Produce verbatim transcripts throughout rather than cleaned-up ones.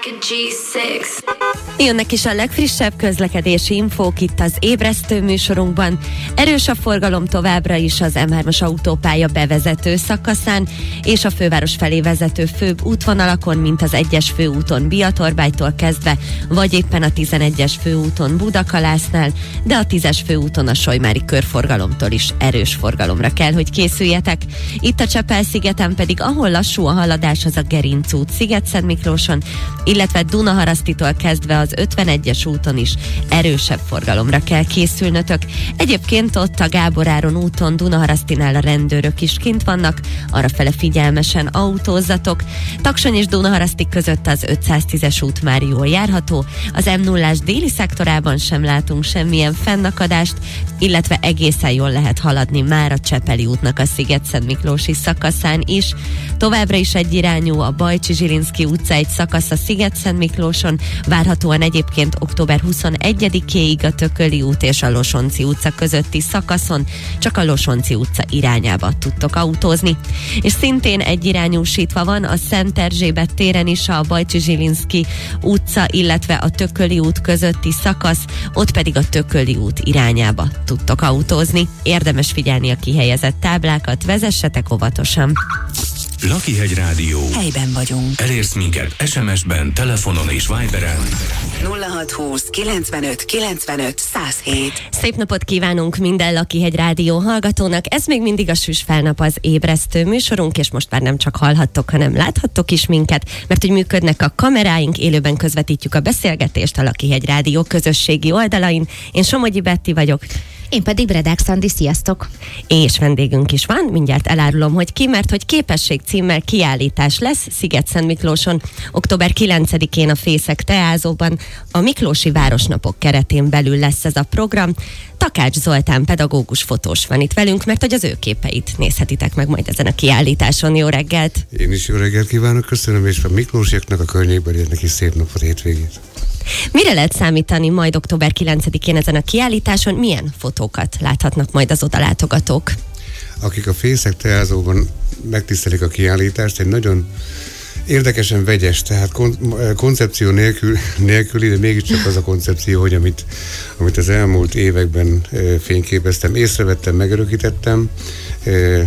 Jönnek is a legfrissebb közlekedési infók itt az ébresztő műsorunkban. Erős a forgalom továbbra is az M hármas autópálya bevezető szakaszán és a főváros felé vezető főbb útvonalakon, mint az egyes főúton Biatorbágytól kezdve, vagy éppen a tizenegyes főúton Budakalásznál, de a tízes főúton a Solymári körforgalomtól is erős forgalomra kell, hogy készüljetek. Itt a Csepel-szigeten pedig, ahol lassú a haladás, az a Gerinc út Sziget-Szentmiklóson, illetve Dunaharasztitól kezdve az ötvenegyes úton is erősebb forgalomra kell készülnötök. Egyébként ott a Gábor Áron úton Dunaharasztinál a rendőrök is kint vannak, arrafele figyelmesen autózzatok. Taksony és Dunaharaszti között az ötszáztízes út már jól járható, az M nullás déli szektorában sem látunk semmilyen fennakadást, illetve egészen jól lehet haladni már a Csepeli útnak a Sziget-Szentmiklósi szakaszán is. Továbbra is egyirányú a Bajcsi-Zsilinszky utca egy szakasz a Sziget-Szentmiklóson, várhatóan egyébként október huszonegyedikéig a Tököli út és a Losonczy utca közötti szakaszon csak a Losonczy utca irányába tudtok autózni. És szintén egyirányúsítva van a Szent Erzsébet téren is a Bajcsi-Zsilinszky utca, illetve a Tököli út közötti szakasz, ott pedig a Tököli út irányába tudtok autózni. Érdemes figyelni a kihelyezett táblákat, vezessetek óvatosan. Lakihegy Rádió. Helyben vagyunk. Elérsz minket es em es-ben, telefonon és Viberen. nulla hat húsz kilencvenöt kilencvenöt száz hét. Szép napot kívánunk minden Lakihegy Rádió hallgatónak. Ez még mindig a Süs Felnap, az ébresztő műsorunk, és most már nem csak hallhattok, hanem láthattok is minket, mert hogy működnek a kameráink, élőben közvetítjük a beszélgetést a Lakihegy Rádió közösségi oldalain. Én Somogyi Betti vagyok. Én pedig Bredák Szandi, sziasztok! És vendégünk is van, mindjárt elárulom, hogy ki, mert hogy képesség címmel kiállítás lesz Sziget-Szentmiklóson, október kilencedikén a Fészek Teázóban, a Miklósi Városnapok keretén belül lesz ez a program. Takács Zoltán pedagógus fotós van itt velünk, mert hogy az ő képeit nézhetitek meg majd ezen a kiállításon. Jó reggelt! Én is jó reggelt kívánok, köszönöm, és a miklósiaknak, a környékbelieknek is szép napot, hétvégét! Mire lehet számítani majd október kilencedikén ezen a kiállításon? Milyen fotókat láthatnak majd az odalátogatók? Akik a Fészek Teázóban megtisztelik a kiállítást, egy nagyon érdekesen vegyes, tehát kon- koncepció nélkül, nélküli, de mégiscsak az a koncepció, hogy amit, amit az elmúlt években e, fényképeztem, észrevettem, megörökítettem. E,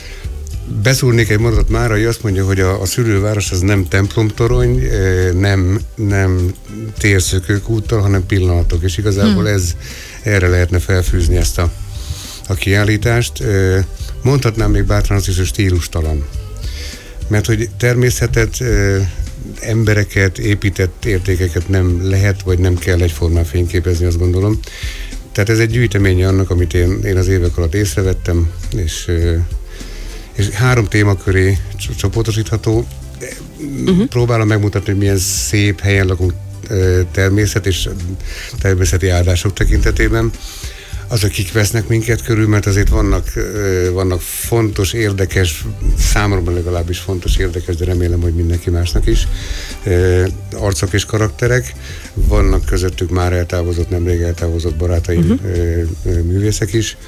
Beszúrnék egy mondatot már, hogy azt mondja, hogy a, a szülőváros az nem templomtorony, nem, nem térszökők úttal, hanem pillanatok, és igazából hmm. ez, erre lehetne felfűzni ezt a, a kiállítást. Mondhatnám még bátran azt is, hogy stílustalan. Mert hogy természetet, embereket, épített értékeket nem lehet, vagy nem kell egyformán fényképezni, azt gondolom. Tehát ez egy gyűjteménye annak, amit én, én az évek alatt észrevettem, és és három témaköré csoportosítható. Uh-huh. Próbálom megmutatni, hogy milyen szép helyen lakunk természet és természeti áldások tekintetében. Azok, kik vesznek minket körül, mert azért vannak, vannak fontos, érdekes, számomra legalábbis fontos, érdekes, de remélem, hogy mindenki másnak is, arcok és karakterek. Vannak közöttük már eltávozott, nemrég eltávozott barátaim, uh-huh. művészek is,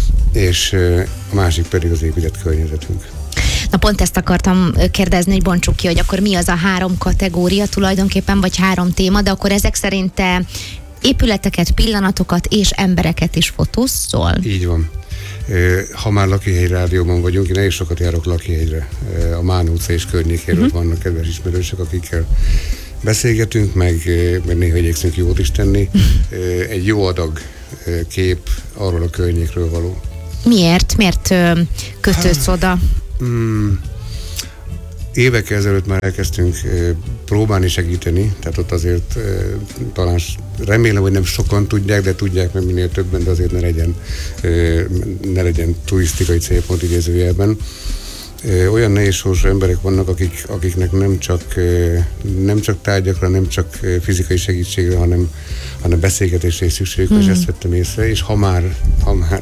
és a másik pedig az épített környezetünk. Na pont ezt akartam kérdezni, hogy bontsuk ki, hogy akkor mi az a három kategória tulajdonképpen, vagy három téma, de akkor ezek szerint te épületeket, pillanatokat és embereket is fotózol? Így van. Ha már Lakihegy Rádióban vagyunk, én elég sokat járok Lakihegyre. A Mán utca és környékéről uh-huh. vannak kedves ismerősök, akikkel beszélgetünk, meg, meg néha igyekszünk jót is tenni. Egy jó adag kép arról a környékről való. Miért? Miért kötődsz oda? Hmm. Évekkel ezelőtt már elkezdtünk próbálni segíteni, tehát ott azért talán remélem, hogy nem sokan tudják, de tudják, mert minél többen, de azért ne legyen, ne legyen turisztikai célpont idézőjelben. Olyan nehéz sorsú emberek vannak, akik, akiknek nem csak, nem csak tárgyakra, nem csak fizikai segítségre, hanem, hanem beszélgetésre is szükségük, hmm. és ezt vettem észre, és ha már, ha már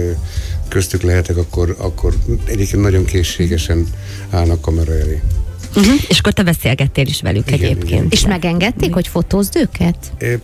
köztük lehetek, akkor, akkor egyébként nagyon készségesen állnak kamera elé. Uh-huh. És akkor te beszélgettél is velük igen, egyébként. Igen. És megengedték, mm. hogy fotózd őket? É,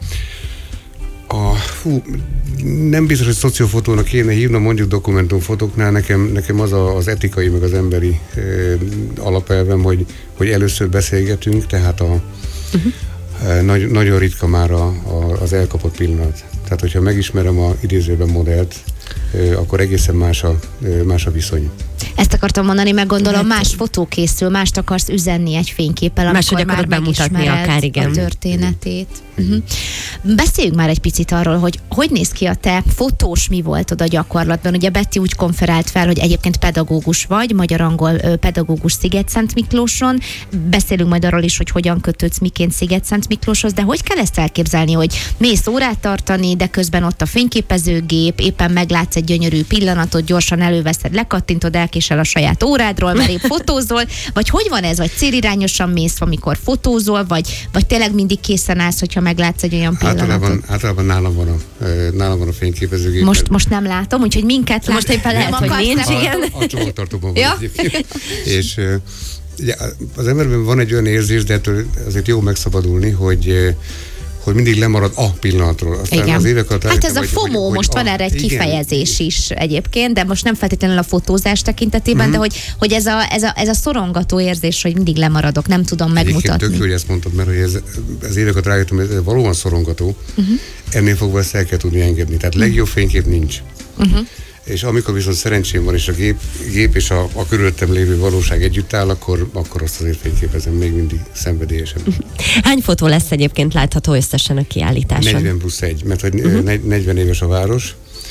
a, fú, nem biztos, hogy szociofotónak kéne hívnom, mondjuk dokumentumfotóknál nekem, nekem az a, az etikai, meg az emberi e, alapelvem, hogy, hogy először beszélgetünk, tehát a, Uh-huh. Nagy, nagyon ritka már a, a, az elkapott pillanat. Tehát, hogyha megismerem a idézőben modellt, akkor egészen más a, más a viszony. Ezt akartam mondani, meg gondolom más fotó készül, mást akarsz üzenni egy fényképpel, amikor már bemutatni akár, igen. a történetét. Uh-huh. Beszéljünk már egy picit arról, hogy hogy néz ki a te fotós mi voltod a gyakorlatban. Ugye Betty úgy konferált fel, hogy egyébként pedagógus vagy, magyar-angol pedagógus Szigetszent Miklóson. Beszélünk majd arról is, hogy hogyan kötődsz miként Szigetszent Miklóshoz, de hogy kell ezt elképzelni, hogy mész órát tartani, de közben ott a fényképezőgép, éppen meglátsz egy gyönyörű pillanatot, gyorsan előveszed, lekattintod, elkésel a saját órádról, mert épp fotózol, vagy hogy van ez, vagy célirányosan mész, amikor fotózol, vagy, vagy tényleg mindig készen állsz, hogyha meglátsz egy olyan pillanatot? Általában, általában nálam van a, nálam van a fényképezőgép. Most, most nem látom, úgyhogy minket most éppen lehet, hogy nincs, igen. A, a csomagtartóban van ja. egyébként. És ugye, az emberben van egy olyan érzés, de ettől azért jó megszabadulni, hogy hogy mindig lemarad a pillanatról. Aztán igen. Az évek alatt hát ez a vagy, FOMO, hogy, most hogy van a, erre egy igen. kifejezés is egyébként, de most nem feltétlenül a fotózás tekintetében, mm-hmm. de hogy, hogy ez, a, ez, a, ez a szorongató érzés, hogy mindig lemaradok, nem tudom megmutatni. Egyébként tök jó, hogy ezt mondtad, mert hogy ez, ez évek alatt rájöttem, hogy ez valóban szorongató, uh-huh. ennél fogva ezt el kell tudni engedni. Tehát legjobb fénykép nincs. Uh-huh. És amikor viszont szerencsém van, és a gép, gép és a, a körülöttem lévő valóság együtt áll, akkor, akkor azt azért fényképezem még mindig szenvedélyesen. Hány fotó lesz egyébként látható összesen a kiállításon? negyven plusz egy, mert hogy uh-huh. negyven éves a város.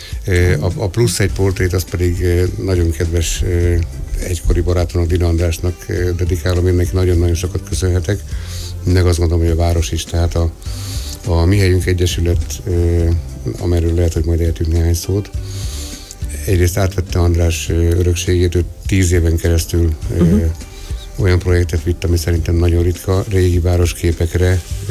A, a plusz egy portrét, az pedig nagyon kedves egykori barátomnak, Dina Andrásnak dedikálom, én neki nagyon-nagyon sokat köszönhetek, meg azt gondolom, hogy a város is, tehát a, a Mi Helyünk Egyesület, amelyről lehet, hogy majd eltűnt néhány szót. Egyrészt átvette András örökségét, ő tíz éven keresztül uh-huh. ö, olyan projektet vitt, ami szerintem nagyon ritka, régi városképekre ö,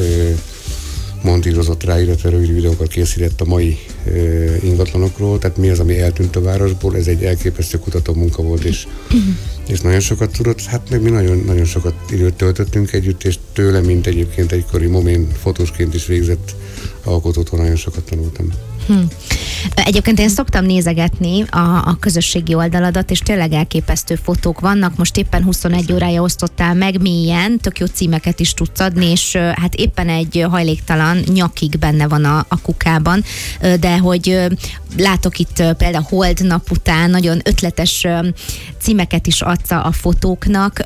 montírozott rá, illetve rövid videókat készített a mai ö, ingatlanokról, tehát mi az, ami eltűnt a városból, ez egy elképesztő kutató munka volt, és, uh-huh. és nagyon sokat tudott, hát meg mi nagyon, nagyon sokat időt töltöttünk együtt, és tőle, mint egyébként egykori momén fotósként is végzett alkotótól nagyon sokat tanultam. Hmm. Egyébként én szoktam nézegetni a, a közösségi oldaladat, és tényleg elképesztő fotók vannak. Most éppen huszonegy órája osztottál meg mélyen, tök jó címeket is tudsz adni, és hát éppen egy hajléktalan nyakig benne van a, a kukában, de hogy látok itt például Hold nap után nagyon ötletes címeket is adsz a fotóknak.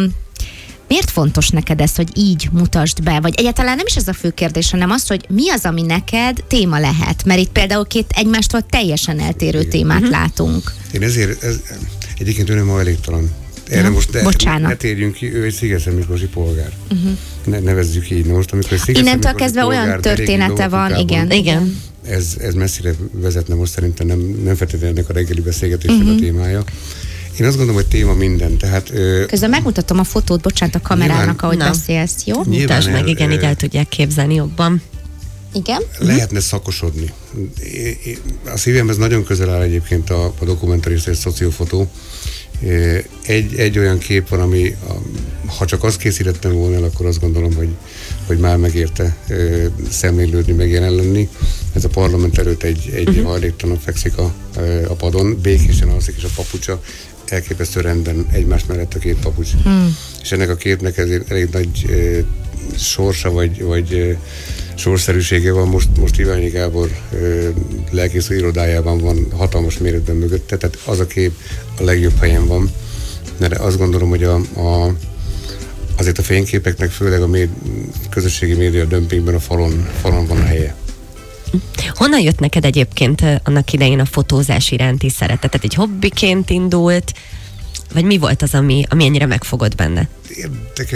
Miért fontos neked ez, hogy így mutasd be? Vagy egyáltalán nem is ez a fő kérdés, hanem az, hogy mi az, ami neked téma lehet? Mert itt például két egymástól teljesen eltérő igen. témát uh-huh. látunk. Én ezért, ez, egyébként ő nem hajléktalan. Erre ja, most de, ne térjünk ki, ő egy Szigetszentmiklósi polgár. Uh-huh. Ne, nevezzük így. Most, amikor innentől kezdve olyan története van, igen. igen. Ez, ez messzire vezetne most szerintem, nem, nem feltétlenül ennek a reggeli beszélgetésnek uh-huh. a témája. Én azt gondolom, hogy téma minden, tehát... Ö, Közben megmutatom a fotót, bocsánat, a kamerának, nyilván, ahogy na. beszélsz, jó? Mutasd meg, igen, ö, így el tudják képzelni jobban. Igen? Lehetne szakosodni. A szívemhez nagyon közel áll egyébként a, a dokumentarista és szociofotó. Egy, egy olyan kép van, ami, ha csak azt készítettem volna el, akkor azt gondolom, hogy, hogy már megérte szemlélődni, meg jelen lenni. Ez a parlament előtt egy, egy uh-huh. hajléktalan fekszik a, a padon, békésen alszik, és a papucsa elképesztő rendben egymás mellett a két papucs. Hmm. És ennek a képnek ezért elég nagy e, sorsa, vagy, vagy e, sorszerűsége van. Most, most Iványi Gábor e, lelkésző irodájában van hatalmas méretben mögötte, tehát az a kép a legjobb helyen van. Mert azt gondolom, hogy a, a, azért a fényképeknek, főleg a méd, közösségi média dömpingben a falon, falon van a helye. Honnan jött neked egyébként annak idején a fotózás iránti szeretetet? Egy hobbiként indult, vagy mi volt az, ami, ami ennyire megfogott benne? Érdekes